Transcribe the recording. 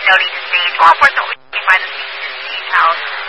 no need to stage. More importantly, behind the scenes details